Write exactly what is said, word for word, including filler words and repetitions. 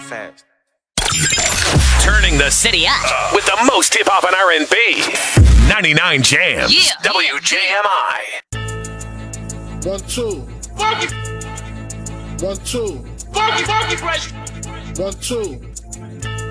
fast. Turning the city up with the most hip hop and R and B. ninety-nine Jams. Yeah. W J M I. One, two. Funky, One, two. funky, funky fresh. One, two.